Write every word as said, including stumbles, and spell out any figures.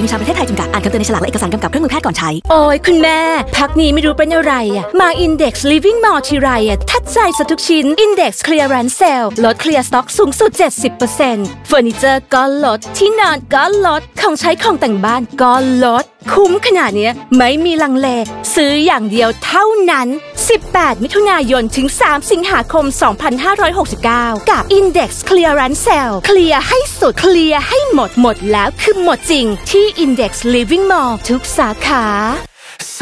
ชาประเทศไทยจำกัดอ่านคำเตือนในฉลากและเอกสารกำกับเครื่องมือแพทย์ก่อนใช้โอ้ยคุณแม่พักนี้ไม่รู้เป็นอะไรอ่ะมา Index Living Mall ทีไรอ่ะทัดใจซะทุกชิ้น Index Clearance Sale ลดเคลียร์สต็อกสูงสุด เจ็ดสิบเปอร์เซ็นต์ เฟอร์นิเจอร์ก็ลดที่นอนก็ลดของใช้ของแต่งบ้านก็ลดคุ้มขนาดนี้ไม่มีลังเลซื้ออย่างเดียวเท่านั้นสิบแปดมิถุนายนถึงสามสิงหาคมสองพันห้าร้อยหกสิบเก้ากับ Index Clearance Sale เคลียร์ให้สุดเคลียร์ให้หมดหมดแล้วคือหมดจริงที่ Index Living Mall ทุกสาขา